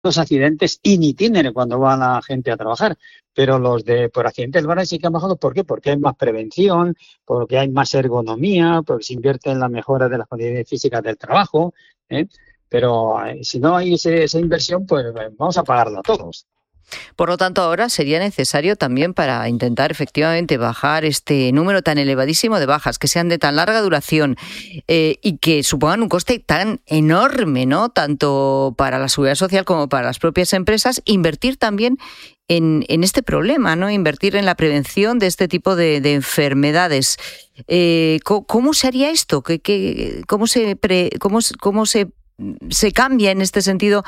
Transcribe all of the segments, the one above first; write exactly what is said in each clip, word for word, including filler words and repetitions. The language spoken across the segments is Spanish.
los accidentes in itinere cuando va la gente a trabajar, pero los de por accidentes laborales sí que han bajado. ¿Por qué? Porque hay más prevención, porque hay más ergonomía, porque se invierte en la mejora de las condiciones físicas del trabajo, ¿eh? Pero eh, si no hay ese, esa inversión, pues vamos a pagarla todos. Por lo tanto, ahora sería necesario también, para intentar efectivamente bajar este número tan elevadísimo de bajas, que sean de tan larga duración eh, y que supongan un coste tan enorme, ¿no? Tanto para la seguridad social como para las propias empresas, invertir también en, en este problema, ¿no? Invertir en la prevención de este tipo de, de enfermedades. Eh, ¿cómo, ¿Cómo se haría esto? ¿Qué, qué, cómo se pre, cómo, cómo se se cambia en este sentido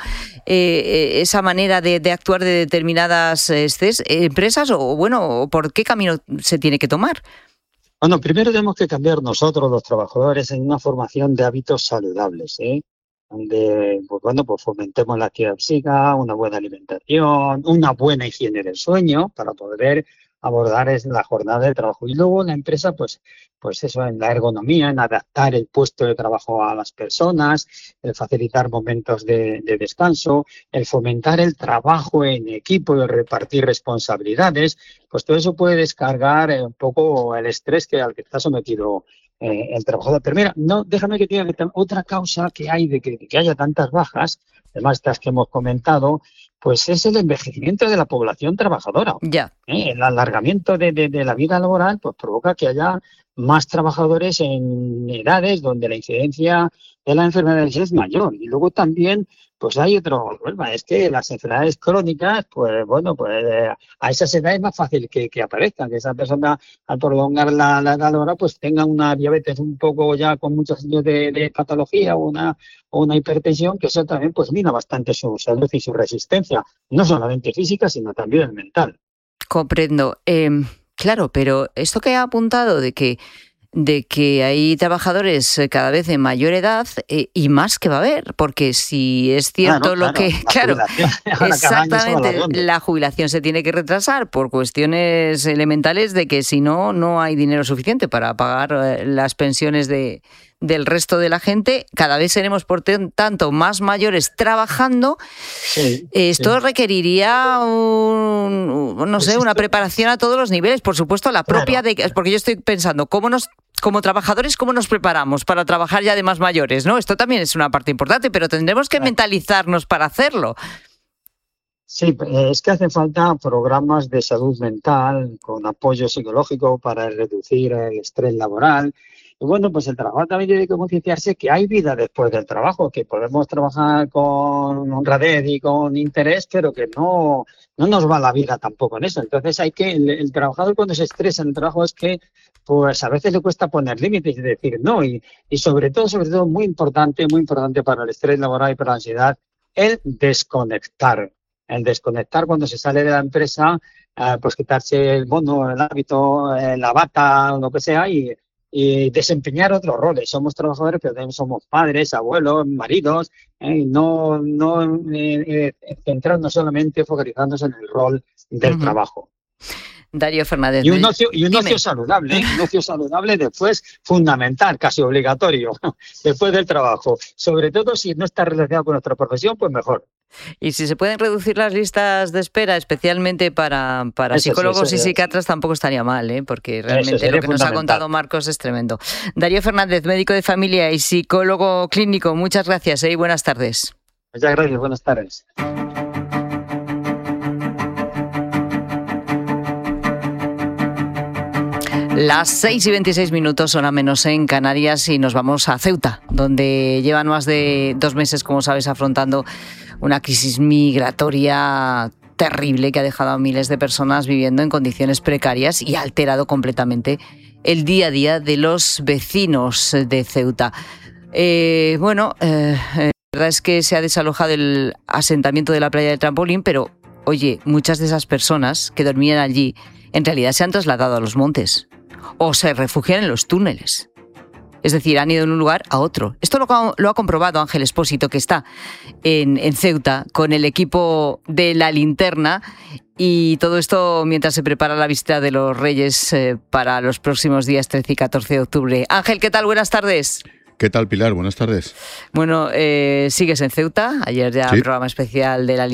eh, esa manera de, de actuar de determinadas eh, empresas o bueno, por qué camino se tiene que tomar? Bueno, primero tenemos que cambiar nosotros, los trabajadores, en una formación de hábitos saludables, ¿eh? Donde, pues bueno, pues fomentemos la actividad física, una buena alimentación, una buena higiene del sueño para poder abordar es la jornada de trabajo. Y luego la empresa, pues, pues eso, en la ergonomía, en adaptar el puesto de trabajo a las personas, el facilitar momentos de, de descanso, el fomentar el trabajo en equipo y el repartir responsabilidades, pues todo eso puede descargar eh, un poco el estrés que al que está sometido eh, el trabajador. Pero mira, no, déjame que te diga que otra causa que hay de que, de que haya tantas bajas, además estas que hemos comentado, pues es el envejecimiento de la población trabajadora. Ya. ¿Eh? El alargamiento de, de, de la vida laboral pues provoca que haya más trabajadores en edades donde la incidencia de las enfermedades es mayor. Y luego también pues hay otro problema, es que las enfermedades crónicas, pues bueno, pues a esas edades es más fácil que, que aparezcan, que esa persona al prolongar la, la edad laboral pues tenga una diabetes un poco ya con muchos años de, de patología o una, o una hipertensión, que eso también pues mina bastante su salud y su resistencia, no solamente física, sino también mental. Comprendo. Eh, claro, pero esto que ha apuntado de que de que hay trabajadores cada vez de mayor edad eh, y más que va a haber, porque si es cierto claro, lo que... Claro, exactamente, la jubilación se tiene que retrasar por cuestiones elementales de que si no, no hay dinero suficiente para pagar las pensiones de... del resto de la gente, cada vez seremos por tanto más mayores trabajando. Sí, esto sí. requeriría un, no sé, una preparación a todos los niveles, por supuesto la propia claro. de, porque yo estoy pensando cómo nos como trabajadores cómo nos preparamos para trabajar ya de más mayores, ¿no? Esto también es una parte importante, pero tendremos que claro. mentalizarnos para hacerlo. Sí, es que hacen falta programas de salud mental con apoyo psicológico para reducir el estrés laboral. Y bueno, pues el trabajo también tiene que concienciarse que hay vida después del trabajo, que podemos trabajar con honradez y con interés, pero que no, no nos va la vida tampoco en eso. Entonces hay que, el, el trabajador cuando se estresa en el trabajo es que pues a veces le cuesta poner límites y decir no. Y, y sobre todo, sobre todo, muy importante, muy importante para el estrés laboral y para la ansiedad, el desconectar. El desconectar cuando se sale de la empresa, eh, pues quitarse el mono, el hábito, eh, la bata, lo que sea, y y desempeñar otros roles. Somos trabajadores, pero también somos padres, abuelos, maridos, ¿eh? no, no eh, eh, centrarnos solamente focalizándonos en el rol del uh-huh. trabajo. Darío Fernández. Y un ocio, y un ocio saludable, ¿eh? un ocio saludable después fundamental, casi obligatorio, después del trabajo. Sobre todo si no está relacionado con nuestra profesión, pues mejor. Y si se pueden reducir las listas de espera, especialmente para, para eso, psicólogos sí, eso, y psiquiatras, tampoco estaría mal, ¿eh? Porque realmente lo que nos ha contado Marcos es tremendo. Darío Fernández, médico de familia y psicólogo clínico, muchas gracias ¿eh? y buenas tardes. Muchas gracias, buenas tardes. Las seis y veintiséis minutos, hora menos en Canarias, y nos vamos a Ceuta, donde llevan más de dos meses, como sabes, afrontando una crisis migratoria terrible que ha dejado a miles de personas viviendo en condiciones precarias y ha alterado completamente el día a día de los vecinos de Ceuta. Eh, bueno, eh, la verdad es que se ha desalojado el asentamiento de la playa del Trampolín, pero, oye, muchas de esas personas que dormían allí en realidad se han trasladado a los montes o se refugian en los túneles. Es decir, han ido de un lugar a otro. Esto lo, lo ha comprobado Ángel Espósito, que está en, en Ceuta con el equipo de La Linterna, y todo esto mientras se prepara la visita de los Reyes eh, para los próximos días trece y catorce de octubre. Ángel, ¿qué tal? Buenas tardes. ¿Qué tal, Pilar? Buenas tardes. Bueno, eh, sigues en Ceuta. Ayer ya ¿Sí? programa especial de la